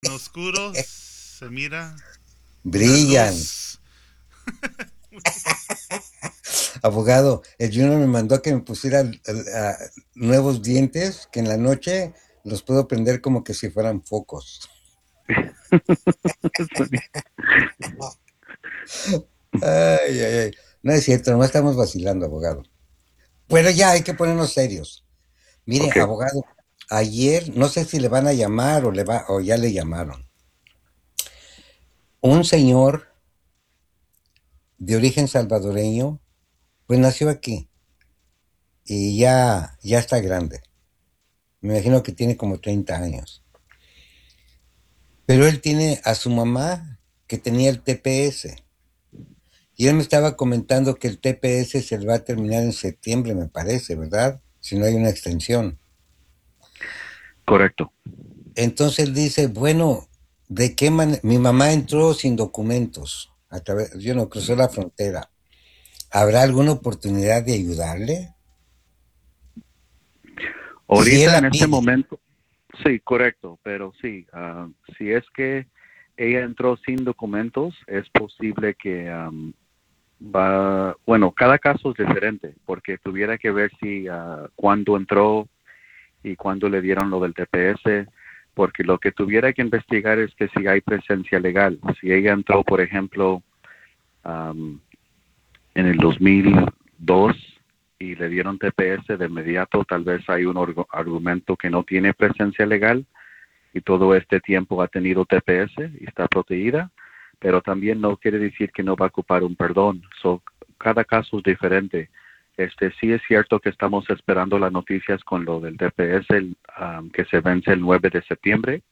oscuro se mira una Brillan. luz. Abogado, el Junior me mandó que me pusiera nuevos dientes que en la noche los puedo prender como que si fueran focos. Ay, ay, ay. No es cierto, no estamos vacilando, abogado. Pero ya hay que ponernos serios. Mire, Ok, abogado, ayer, no sé si le van a llamar o ya le llamaron. Un señor de origen salvadoreño, pues nació aquí y ya está grande. Me imagino que tiene como 30 años. Pero él tiene a su mamá que tenía el TPS. Y él me estaba comentando que el TPS se le va a terminar en septiembre, me parece, ¿verdad? Si no hay una extensión. correcto. Entonces él dice, bueno, ¿de qué manera? Mi mamá entró sin documentos, yo no cruzó la frontera. ¿Habrá alguna oportunidad de ayudarle? Si él Ahorita la en este pide. momento, sí, correcto, pero sí, si es que ella entró sin documentos, es posible que bueno, cada caso es diferente, porque tuviera que ver si cuándo entró y cuándo le dieron lo del TPS, porque lo que tuviera que investigar es que si hay presencia legal. Si ella entró, por ejemplo, um, en el 2002 y le dieron TPS de inmediato, tal vez hay un argumento que no tiene presencia legal y todo este tiempo ha tenido TPS y está protegida, pero también no quiere decir que no va a ocupar un perdón. Cada caso es diferente. Sí es cierto que estamos esperando las noticias con lo del TPS que se vence el 9 de septiembre,